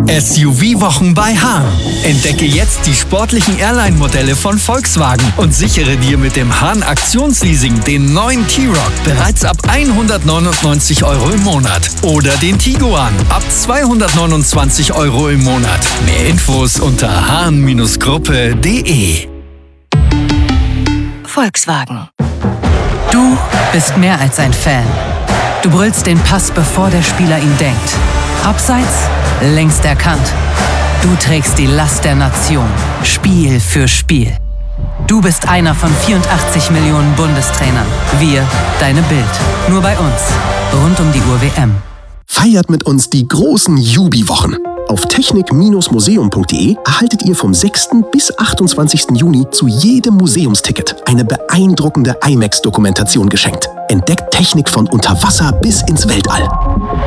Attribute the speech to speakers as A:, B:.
A: SUV-Wochen bei Hahn. Entdecke jetzt die sportlichen Airline-Modelle von Volkswagen und sichere dir mit dem Hahn Aktionsleasing den neuen T-Roc bereits ab 199 € im Monat. Oder den Tiguan ab 229 € im Monat. Mehr Infos unter hahn-gruppe.de.
B: Volkswagen. Du bist mehr als ein Fan. Du brüllst den Pass, bevor der Spieler ihn denkt. Abseits, längst erkannt. Du trägst die Last der Nation, Spiel für Spiel. Du bist einer von 84 Millionen Bundestrainern. Wir, deine Bild. Nur bei uns. Rund um die Uhr WM.
C: Feiert mit uns die großen Jubi-Wochen. Auf technik-museum.de erhaltet ihr vom 6. bis 28. Juni zu jedem Museumsticket eine beeindruckende IMAX-Dokumentation geschenkt. Entdeckt Technik von unter Wasser bis ins Weltall.